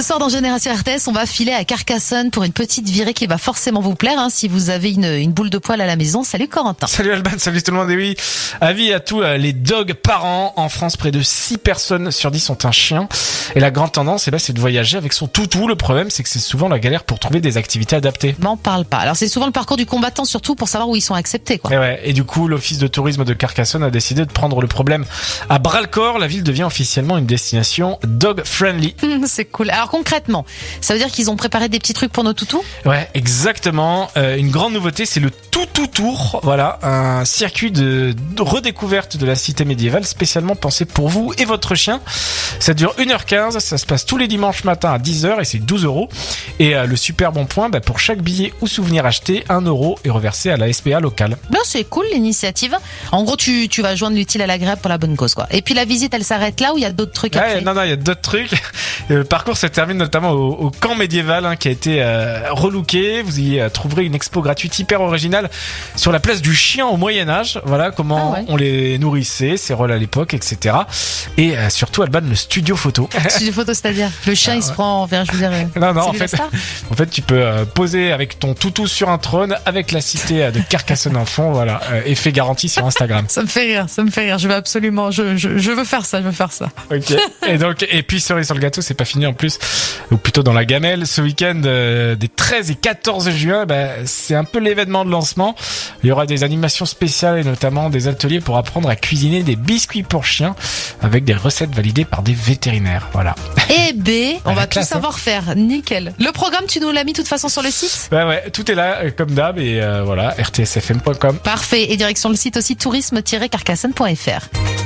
Ce soir dans Génération RTS, on va filer à Carcassonne pour une petite virée qui va forcément vous plaire si vous avez une boule de poil à la maison. Salut Corentin. Salut Alban, salut tout le monde. Et oui, avis à tous les dogs parents. En France, près de 6 personnes sur 10 ont un chien. Et la grande tendance, c'est de voyager avec son toutou. Le problème, c'est que c'est souvent la galère pour trouver des activités adaptées. M'en parle pas. Alors c'est souvent le parcours du combattant, surtout pour savoir où ils sont acceptés, quoi. Et du coup, l'office de tourisme de Carcassonne a décidé de prendre le problème à bras-le-corps. La ville devient officiellement une destination dog-friendly. C'est cool. Alors concrètement, ça veut dire qu'ils ont préparé des petits trucs pour nos toutous ? Ouais, exactement. Une grande nouveauté, c'est le Toutou Tour. Voilà, un circuit de redécouverte de la cité médiévale spécialement pensé pour vous et votre chien. Ça dure 1h15, ça se passe tous les dimanches matin à 10h et c'est 12€. Et le super bon point, pour chaque billet ou souvenir acheté, 1€ est reversé à la SPA locale. Ben c'est cool l'initiative. En gros, tu vas joindre l'utile à l'agréable pour la bonne cause, quoi. Et puis la visite, elle s'arrête là ou il y a d'autres trucs après ? Non, il y a d'autres trucs. Le parcours se termine notamment au camp médiéval qui a été relooké. Vous y trouverez une expo gratuite hyper originale sur la place du chien au Moyen-Âge. Voilà comment on les nourrissait, ses rôles à l'époque, etc. Et surtout, Alban, le studio photo. Studio photo, c'est-à-dire le chien, il se prend vers, je veux dire. Non, en fait, tu peux poser avec ton toutou sur un trône avec la cité de Carcassonne en fond. Voilà, effet garanti sur Instagram. Ça me fait rire. Je veux absolument, je veux faire ça. Ok. Et puis cerise sur le gâteau, c'est pas fini en plus, ou plutôt dans la gamelle. Ce week-end des 13 et 14 juin, c'est un peu l'événement de lancement. Il y aura des animations spéciales et notamment des ateliers pour apprendre à cuisiner des biscuits pour chiens avec des recettes validées par des vétérinaires. Voilà. Et on va tout savoir faire. Nickel. Le programme, tu nous l'as mis de toute façon sur le site ? Ouais, tout est là comme d'hab et voilà, rtsfm.com. Parfait. Et direction le site aussi tourisme-carcassonne.fr.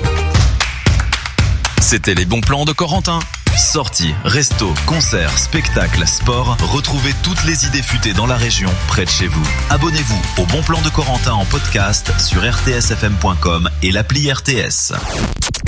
C'était les bons plans de Corentin. Sorties, restos, concerts, spectacles, sports, retrouvez toutes les idées futées dans la région, près de chez vous. Abonnez-vous au Bon Plan de Corentin en podcast sur rtsfm.com et l'appli RTS.